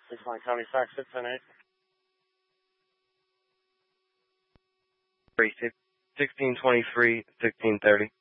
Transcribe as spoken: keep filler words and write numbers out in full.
six nine County Fax six ten eight. sixteen twenty-three, sixteen thirty.